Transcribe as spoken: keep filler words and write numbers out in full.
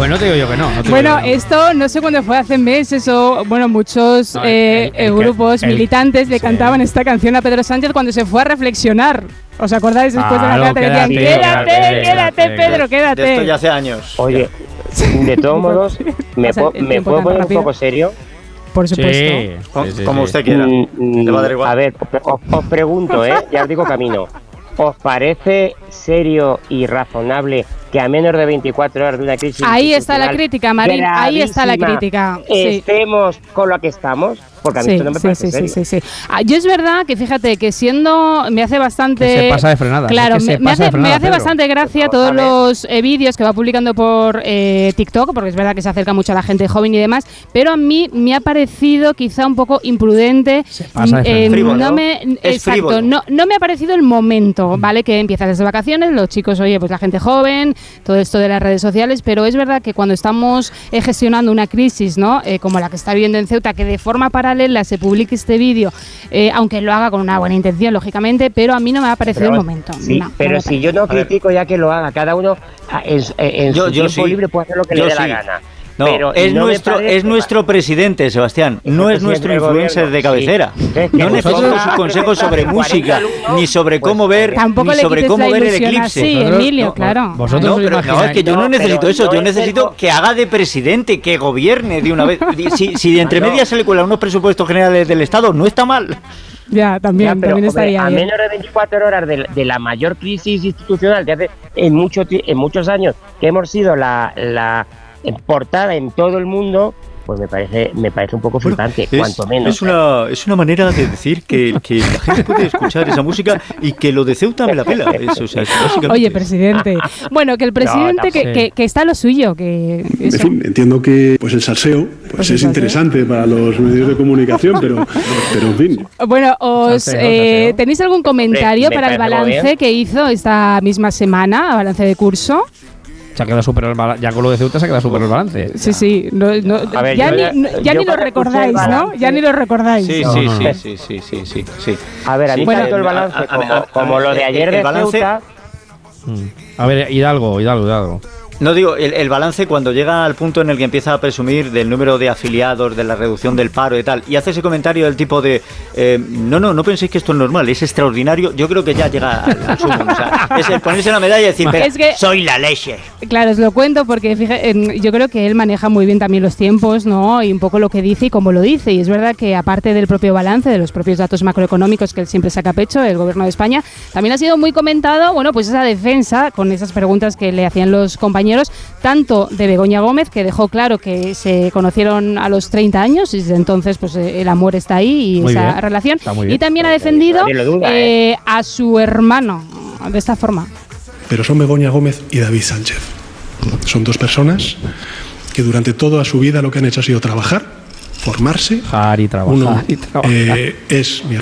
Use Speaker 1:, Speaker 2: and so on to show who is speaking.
Speaker 1: Pues no te digo yo que no. no te
Speaker 2: Bueno,
Speaker 1: digo yo que no.
Speaker 2: esto no sé cuándo fue, hace meses o, bueno, muchos
Speaker 1: No,
Speaker 2: eh,
Speaker 1: el- el-
Speaker 2: grupos
Speaker 1: el-
Speaker 2: militantes le
Speaker 1: sí.
Speaker 2: cantaban esta canción a Pedro Sánchez cuando se fue a reflexionar. ¿Os acordáis? Después
Speaker 1: Claro,
Speaker 2: de la carta decían,
Speaker 1: quédate,
Speaker 2: quédate,
Speaker 1: quédate,
Speaker 2: quédate,
Speaker 1: quédate,
Speaker 2: Pedro, quédate.
Speaker 3: De esto ya hace años.
Speaker 4: Oye, de todos modos, ¿me,
Speaker 2: Pasa
Speaker 4: po-
Speaker 2: el
Speaker 4: ¿me
Speaker 2: tiempo
Speaker 4: puedo
Speaker 2: tan
Speaker 4: poner
Speaker 2: rápido.
Speaker 4: un poco serio?
Speaker 2: Por
Speaker 1: Sí,
Speaker 2: supuesto.
Speaker 3: Com-
Speaker 1: sí, sí,
Speaker 3: como
Speaker 1: sí.
Speaker 3: usted quiera.
Speaker 4: Mm, mm,
Speaker 3: Le va a dar igual.
Speaker 4: A ver, os, os pregunto, ¿eh? Ya os digo camino. ¿Os parece serio y razonable que a menos de veinticuatro horas de una crisis
Speaker 2: Ahí está la
Speaker 4: institucional
Speaker 2: crítica, Marín, ahí está la
Speaker 4: gravísima,
Speaker 2: crítica. Sí.
Speaker 4: estemos con lo que estamos? Porque a mí
Speaker 2: Sí,
Speaker 4: esto no me
Speaker 2: sí,
Speaker 4: parece
Speaker 2: sí,
Speaker 4: serio.
Speaker 2: sí, sí, sí. Ah, yo es verdad que fíjate que siendo me hace bastante
Speaker 1: Que se pasa de frenada,
Speaker 2: claro,
Speaker 1: es que se
Speaker 2: me, me
Speaker 1: pasa de
Speaker 2: hace, me
Speaker 1: frenada,
Speaker 2: hace
Speaker 1: Pedro.
Speaker 2: bastante gracia
Speaker 4: Por
Speaker 2: todos
Speaker 4: favor, a ver.
Speaker 2: los eh, vídeos que va publicando por eh, TikTok, porque es verdad que se acerca mucho a la gente joven y demás, pero a mí me ha parecido quizá un poco imprudente.
Speaker 1: Se pasa de
Speaker 2: eh,
Speaker 1: frenada.
Speaker 3: Frívolo.
Speaker 2: no me
Speaker 3: Es
Speaker 2: exacto,
Speaker 3: frívolo.
Speaker 2: no, no me ha parecido el momento, ¿vale? Que empiezan las vacaciones, los chicos, oye, pues la gente joven, todo esto de las redes sociales, pero es verdad que cuando estamos eh, gestionando una crisis, ¿no? Eh, como la que está viviendo en Ceuta, que de forma paralela se publique este vídeo, eh, aunque lo haga con una buena intención, lógicamente, pero a mí no me ha parecido
Speaker 4: Pero,
Speaker 2: el momento.
Speaker 4: sí,
Speaker 2: no, no
Speaker 4: pero
Speaker 2: me
Speaker 4: si yo no
Speaker 3: A ver.
Speaker 4: critico ya que lo haga, cada uno ah, en, en
Speaker 3: Yo-
Speaker 4: su
Speaker 3: yo
Speaker 4: tiempo
Speaker 3: sí.
Speaker 4: libre puede hacer lo que
Speaker 3: Yo
Speaker 4: le dé
Speaker 3: sí.
Speaker 4: la gana.
Speaker 3: No,
Speaker 4: Pero
Speaker 3: es,
Speaker 4: no me
Speaker 3: nuestro,
Speaker 4: parece
Speaker 3: es nuestro presidente, Sebastián,
Speaker 4: Es
Speaker 3: no
Speaker 4: el
Speaker 3: es nuestro
Speaker 4: presidente del
Speaker 3: influencer
Speaker 4: gobierno,
Speaker 3: de cabecera.
Speaker 4: sí. Es que
Speaker 3: No
Speaker 4: vosotros-
Speaker 3: necesito sus consejos sobre música, ni sobre
Speaker 4: Pues,
Speaker 3: cómo ver,
Speaker 2: Tampoco
Speaker 3: ni
Speaker 2: le
Speaker 3: sobre
Speaker 2: quites
Speaker 3: cómo
Speaker 2: la
Speaker 3: ver el
Speaker 2: ilusión
Speaker 3: eclipse.
Speaker 2: así,
Speaker 1: Nosotros-
Speaker 2: Emilio,
Speaker 1: no,
Speaker 2: claro.
Speaker 1: vosotros
Speaker 3: No,
Speaker 1: os
Speaker 3: pero no,
Speaker 1: imagináis-
Speaker 3: es que yo no,
Speaker 4: No, pero
Speaker 3: necesito eso,
Speaker 4: no
Speaker 3: yo
Speaker 4: es
Speaker 3: necesito
Speaker 4: el-
Speaker 3: que haga de presidente, que gobierne de una vez. Si, si de entre
Speaker 4: No.
Speaker 3: medias se le cuelan unos presupuestos generales del Estado, no está mal.
Speaker 2: Ya, también,
Speaker 4: Ya, pero,
Speaker 2: también
Speaker 4: hombre,
Speaker 2: estaría
Speaker 4: a
Speaker 2: bien.
Speaker 4: menos de veinticuatro horas de, de la mayor crisis institucional de hace en, mucho, ti- en muchos años que hemos sido la, la portada en todo el mundo, pues me parece me parece un poco flipante,
Speaker 3: Es,
Speaker 4: cuanto menos.
Speaker 3: es una, es una manera de decir que, que la gente puede escuchar esa música y que lo de Ceuta me la pela. Eso, o sea, es básicamente
Speaker 2: Oye,
Speaker 3: es-
Speaker 2: presidente. Bueno, que el presidente que,
Speaker 1: tampoco.
Speaker 2: que, que está a lo suyo, que
Speaker 5: En
Speaker 2: eso.
Speaker 5: fin, entiendo que pues el salseo pues,
Speaker 2: Pues el
Speaker 5: es
Speaker 2: salseo.
Speaker 5: interesante para los medios de comunicación, pero, pero en fin.
Speaker 2: Bueno, os
Speaker 1: Salseo,
Speaker 2: eh,
Speaker 1: salseo.
Speaker 2: ¿tenéis algún comentario
Speaker 4: me
Speaker 2: para el
Speaker 4: parece muy
Speaker 2: balance
Speaker 4: bien.
Speaker 2: que hizo esta misma semana, balance de curso?
Speaker 1: Se ha quedado superado el balance. Ya con lo de Ceuta se ha quedado superado el balance.
Speaker 2: Sí, sí. No, no,
Speaker 4: A ver,
Speaker 2: ya
Speaker 4: yo
Speaker 2: ni,
Speaker 4: ya-
Speaker 2: no- ya
Speaker 4: yo
Speaker 2: ni lo
Speaker 4: cuando
Speaker 2: recordáis,
Speaker 4: escuché el
Speaker 2: ¿no?
Speaker 4: balance-
Speaker 2: Ya ni lo recordáis.
Speaker 3: Sí,
Speaker 1: No,
Speaker 3: sí,
Speaker 1: no,
Speaker 3: sí,
Speaker 1: no.
Speaker 3: sí, sí, sí, sí, sí.
Speaker 4: A ver, a mí
Speaker 3: Sí,
Speaker 4: tanto
Speaker 3: eh,
Speaker 4: el balance
Speaker 3: a- a-
Speaker 4: como,
Speaker 3: a- a-
Speaker 4: como lo de ayer
Speaker 3: el
Speaker 4: de
Speaker 3: balance-
Speaker 4: Ceuta,
Speaker 1: Mm. A ver, Hidalgo, Hidalgo, Hidalgo.
Speaker 3: No digo, el, el balance cuando llega al punto en el que empieza a presumir del número de afiliados, de la reducción del paro y tal, y hace ese comentario del tipo de, eh, no, no, no penséis que esto es normal, es extraordinario, yo creo que ya llega al, al sumo. O sea, es el ponerse la medalla y decir, "Venga,
Speaker 2: Es que-
Speaker 3: soy la leche".
Speaker 2: Claro, os lo cuento porque fíjate, en- yo creo que él maneja muy bien también los tiempos, ¿no? Y un poco lo que dice y cómo lo dice. Y es verdad que aparte del propio balance, de los propios datos macroeconómicos que él siempre saca a pecho, el gobierno de España, también ha sido muy comentado, bueno, pues esa defensa con esas preguntas que le hacían los compañeros, tanto de Begoña Gómez, que dejó claro que se conocieron a los treinta años y desde entonces pues eh, el amor está ahí y
Speaker 1: Muy
Speaker 2: esa
Speaker 1: bien,
Speaker 2: relación.
Speaker 1: está muy
Speaker 2: Y
Speaker 1: bien.
Speaker 2: también ha defendido
Speaker 4: Nadie lo duda,
Speaker 2: eh, a su hermano de esta forma.
Speaker 5: Pero son Begoña Gómez y David Sánchez. Son dos personas que durante toda su vida lo que han hecho ha sido trabajar, formarse.
Speaker 1: Trabajar y trabajar
Speaker 5: Uno
Speaker 1: y trabajar.
Speaker 5: eh, es mi